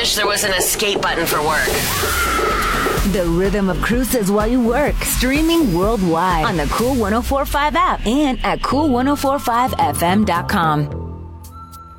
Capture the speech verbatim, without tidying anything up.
wish there was an escape button for work. The rhythm of cruises while you work. Streaming worldwide on the Cool one oh four point five app and at cool ten forty-five f m dot com.